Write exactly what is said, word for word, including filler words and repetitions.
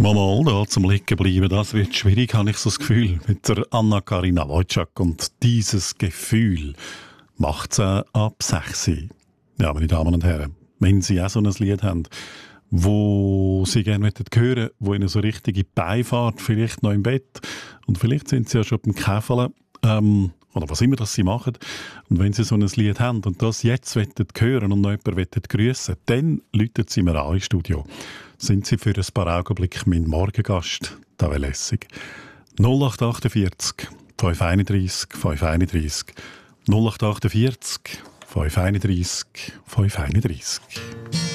Mal, da zum Liegen bleiben, das wird schwierig, habe ich so das Gefühl. Mit der Anna-Karina Wojcik und dieses Gefühl macht es ab sechs. Ja, meine Damen und Herren, wenn Sie auch so ein Lied haben, wo Sie gerne hören möchten, wo Ihnen so richtig in die Beine fährt, vielleicht noch im Bett und vielleicht sind Sie ja schon beim Käfeln, ähm, oder was immer das Sie machen. Und wenn Sie so ein Lied haben und das jetzt hören und noch jemanden grüssen, dann läuten Sie mir an ins Studio. Sind Sie für ein paar Augenblicke mein Morgengast? Das wäre lässig. null acht achtundvierzig, fünf einunddreißig, fünf einunddreißig. null acht achtundvierzig, fünf einunddreißig, fünf einunddreißig.